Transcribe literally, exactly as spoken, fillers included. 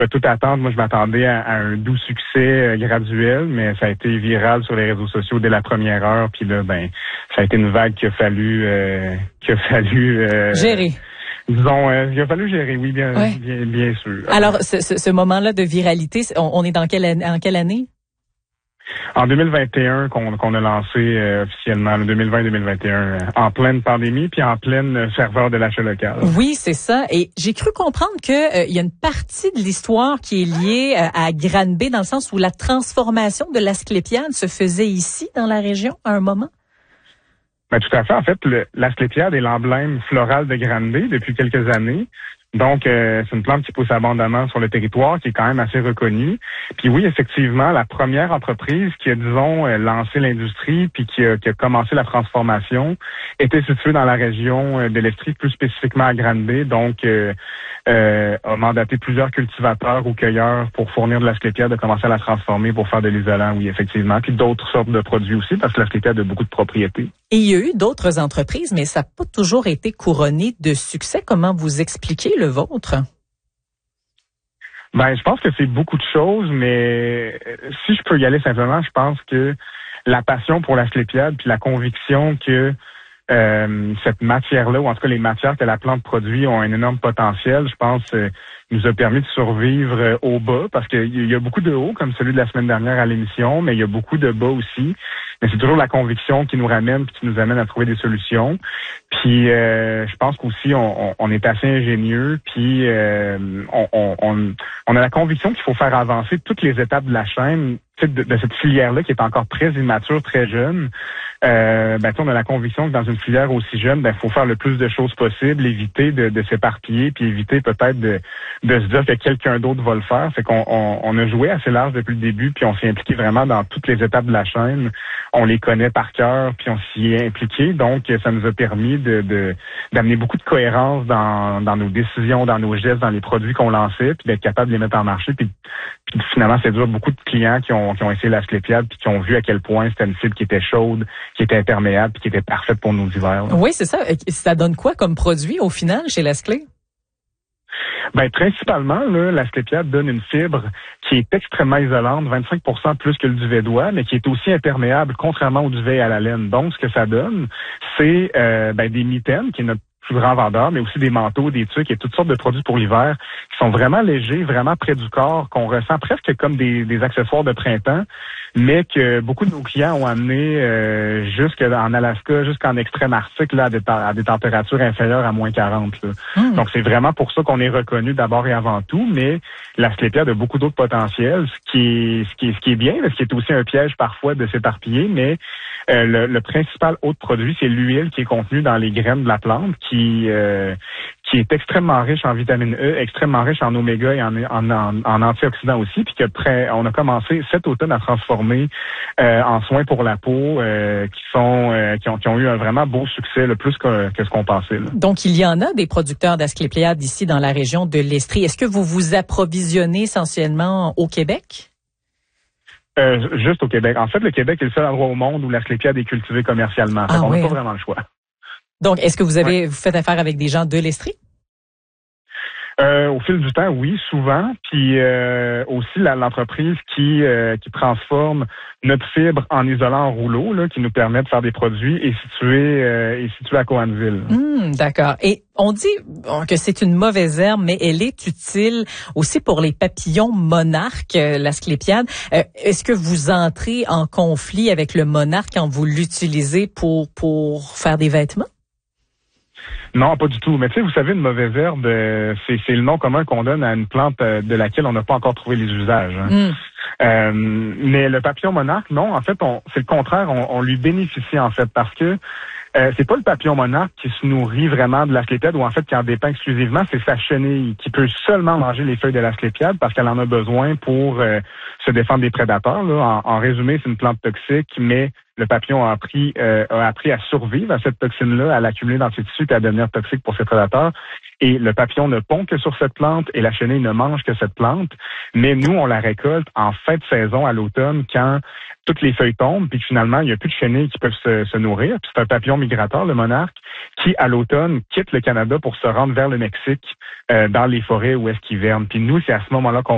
À toute attente, moi, je m'attendais à, à un doux succès euh, graduel, mais ça a été viral sur les réseaux sociaux dès la première heure. Puis là, ben, ça a été une vague qu'il a fallu, euh, qu'il a fallu euh, gérer. Disons, euh, il a fallu gérer, oui, bien, ouais. bien, bien sûr. Alors, ce, ce, ce moment-là de viralité, on, on est dans quelle, en quelle année? En deux mille vingt et un, qu'on, qu'on a lancé euh, officiellement, deux mille vingt deux mille vingt et un, euh, en pleine pandémie, puis en pleine ferveur de l'achat local. Oui, c'est ça. Et j'ai cru comprendre que euh, il y a une partie de l'histoire qui est liée euh, à Granby, dans le sens où la transformation de l'Asclépiade se faisait ici, dans la région, à un moment. Ben, tout à fait. En fait, le, l'Asclépiade est l'emblème floral de Granby depuis quelques années. Donc, euh, c'est une plante qui pousse abondamment sur le territoire, qui est quand même assez reconnue. Puis oui, effectivement, la première entreprise qui a, disons, lancé l'industrie puis qui a, qui a commencé la transformation était située dans la région de l'Estrie, plus spécifiquement à Granby. Donc, euh, euh, a mandaté plusieurs cultivateurs ou cueilleurs pour fournir de l'asclépiade, de commencer à la transformer pour faire de l'isolant, oui, effectivement. Puis d'autres sortes de produits aussi, parce que l'asclépiade a beaucoup de propriétés. Et il y a eu d'autres entreprises, mais ça n'a pas toujours été couronné de succès. Comment vous expliquez le vôtre? Ben, je pense que c'est beaucoup de choses, mais si je peux y aller simplement, je pense que la passion pour l'asclépiade puis la conviction que euh, cette matière-là, ou en tout cas les matières que la plante produit ont un énorme potentiel, je pense, euh, nous a permis de survivre euh, au bas, parce qu'il y a beaucoup de hauts, comme celui de la semaine dernière à l'émission, mais il y a beaucoup de bas aussi. Mais c'est toujours la conviction qui nous ramène, qui nous amène à trouver des solutions. Puis euh, je pense qu'aussi on, on, on est assez ingénieux, puis euh, on, on, on a la conviction qu'il faut faire avancer toutes les étapes de la chaîne, de, de cette filière-là qui est encore très immature, très jeune. Euh, ben, on a la conviction que dans une filière aussi jeune, ben, faut faire le plus de choses possible, éviter de, de s'éparpiller, puis éviter peut-être de, de se dire que quelqu'un d'autre va le faire. C'est qu'on on, on a joué assez large depuis le début, puis on s'est impliqué vraiment dans toutes les étapes de la chaîne. On les connaît par cœur, puis on s'y est impliqué. Donc, ça nous a permis de, de d'amener beaucoup de cohérence dans, dans nos décisions, dans nos gestes, dans les produits qu'on lançait, puis d'être capable de les mettre en marché. Puis, puis finalement, c'est dur. Beaucoup de clients qui ont, qui ont essayé l'asclépiade, puis qui ont vu à quel point c'était une cible qui était chaude, qui était imperméable, puis qui était parfaite pour nos hivers. Là. Oui, c'est ça. Ça donne quoi comme produit au final chez l'Asclé? Ben, principalement, là, l'asclépiade donne une fibre qui est extrêmement isolante, vingt-cinq pour cent plus que le duvet d'oie, mais qui est aussi imperméable, contrairement au duvet et à la laine. Donc, ce que ça donne, c'est euh, ben, des mitaines, qui est notre plus grand vendeur, mais aussi des manteaux, des tuques et toutes sortes de produits pour l'hiver qui sont vraiment légers, vraiment près du corps, qu'on ressent presque comme des, des accessoires de printemps, mais que beaucoup de nos clients ont amené euh, jusqu'en Alaska, jusqu'en extrême arctique, là, à des, à des températures inférieures à moins quarante. Là. Mmh. Donc, c'est vraiment pour ça qu'on est reconnu d'abord et avant tout, mais l'asclépiade a beaucoup d'autres potentiels, ce qui est, ce qui est, ce qui est bien, ce qui est aussi un piège parfois de s'éparpiller, mais euh, le, le principal autre produit, c'est l'huile qui est contenue dans les graines de la plante, qui euh, qui est extrêmement riche en vitamine E, extrêmement riche en oméga et en, en, en, en antioxydants aussi, puis que près, on a commencé cet automne à transformer euh, en soins pour la peau, euh, qui sont euh, qui ont qui ont eu un vraiment beau succès, le plus que, que ce qu'on pensait. Là. Donc il y en a des producteurs d'asclépiades ici dans la région de l'Estrie. Est-ce que vous vous approvisionnez essentiellement au Québec? Euh, juste au Québec. En fait, le Québec est le seul endroit au monde où l'asclépiade est cultivée commercialement. Ah, on n'a oui. pas vraiment le choix. Donc, est-ce que vous avez ouais. vous faites affaire avec des gens de l'Estrie? Euh, au fil du temps, oui, souvent. Puis euh, aussi la, l'entreprise qui euh, qui transforme notre fibre en isolant en rouleau, là, qui nous permet de faire des produits, est située euh, est située à Cowansville. Mmh, d'accord. Et on dit que c'est une mauvaise herbe, mais elle est utile aussi pour les papillons monarques, l'asclépiade. Euh, est-ce que vous entrez en conflit avec le monarque quand vous l'utilisez pour pour faire des vêtements? Non, pas du tout. Mais tu sais, vous savez, une mauvaise herbe, euh, c'est, c'est le nom commun qu'on donne à une plante euh, de laquelle on n'a pas encore trouvé les usages. Hein. Mm. Euh, mais le papillon monarque, non, en fait, on, c'est le contraire. On, on lui bénéficie, en fait, parce que euh, c'est pas le papillon monarque qui se nourrit vraiment de l'asclépiade ou en fait qui en dépend exclusivement, c'est sa chenille qui peut seulement manger les feuilles de l'asclépiade parce qu'elle en a besoin pour euh, se défendre des prédateurs. Là. En, en résumé, c'est une plante toxique, mais le papillon a appris, euh, a appris à survivre à cette toxine-là, à l'accumuler dans ses tissus et à devenir toxique pour ses prédateurs. Et le papillon ne pond que sur cette plante et la chenille ne mange que cette plante. Mais nous, on la récolte en fin de saison, à l'automne, quand toutes les feuilles tombent, puis finalement, il n'y a plus de chenilles qui peuvent se, se nourrir. Puis c'est un papillon migrateur, le monarque, qui, à l'automne, quitte le Canada pour se rendre vers le Mexique, euh, dans les forêts où est-ce qu'il hiverne. Puis nous, c'est à ce moment-là qu'on